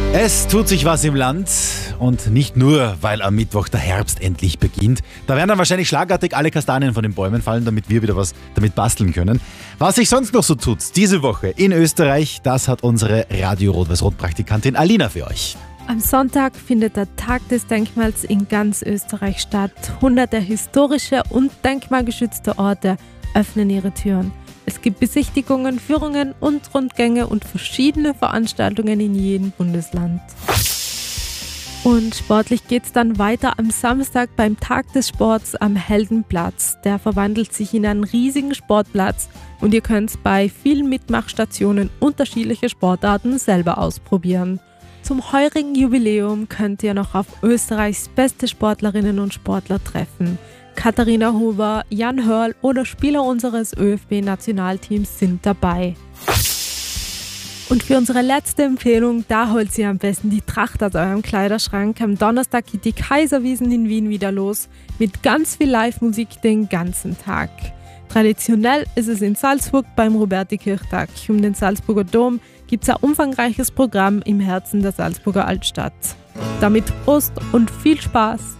Es tut sich was im Land und nicht nur, weil am Mittwoch der Herbst endlich beginnt. Da werden dann wahrscheinlich schlagartig alle Kastanien von den Bäumen fallen, damit wir wieder was damit basteln können. Was sich sonst noch so tut, diese Woche in Österreich, das hat unsere Radio Rot-Weiß-Rot-Praktikantin Alina für euch. Am Sonntag findet der Tag des Denkmals in ganz Österreich statt. Hunderte historische und denkmalgeschützte Orte öffnen ihre Türen. Es gibt Besichtigungen, Führungen und Rundgänge und verschiedene Veranstaltungen in jedem Bundesland. Und sportlich geht es dann weiter am Samstag beim Tag des Sports am Heldenplatz. Der verwandelt sich in einen riesigen Sportplatz und ihr könnt bei vielen Mitmachstationen unterschiedliche Sportarten selber ausprobieren. Zum heurigen Jubiläum könnt ihr noch auf Österreichs beste Sportlerinnen und Sportler treffen. Katharina Huber, Jan Hörl oder Spieler unseres ÖFB-Nationalteams sind dabei. Und für unsere letzte Empfehlung, da holt ihr am besten die Tracht aus eurem Kleiderschrank. Am Donnerstag geht die Kaiserwiesen in Wien wieder los mit ganz viel Live-Musik den ganzen Tag. Traditionell ist es in Salzburg beim Roberti-Kirchtag. Um den Salzburger Dom gibt es ein umfangreiches Programm im Herzen der Salzburger Altstadt. Damit Prost und viel Spaß!